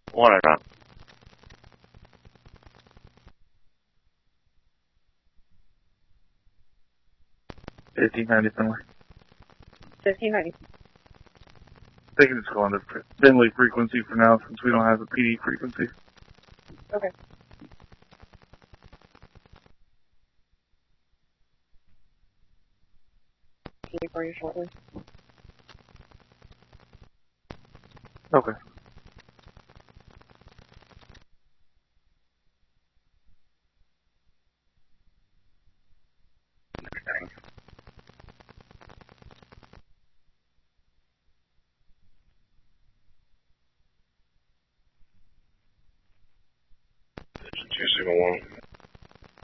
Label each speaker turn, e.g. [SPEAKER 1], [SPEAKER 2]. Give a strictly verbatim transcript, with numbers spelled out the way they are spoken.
[SPEAKER 1] One and up. fifteen ninety Finley.
[SPEAKER 2] fifteen ninety.
[SPEAKER 1] They can just go on the Finley frequency for now since we don't have a P D frequency.
[SPEAKER 2] Okay. P D for you shortly.
[SPEAKER 1] Okay.